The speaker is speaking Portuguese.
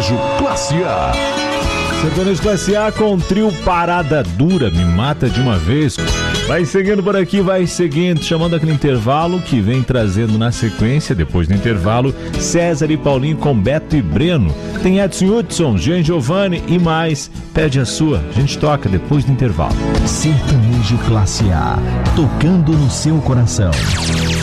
Sertanejo Classe A. Sertanejo Classe A com o trio Parada Dura, Me Mata de Uma Vez. Vai seguindo por aqui, vai seguindo, chamando aquele intervalo que vem trazendo na sequência, depois do intervalo, César e Paulinho com Beto e Breno. Tem Edson Hudson, Jean Giovanni e mais. Pede a sua, a gente toca depois do intervalo. Sertanejo Classe A, tocando no seu coração.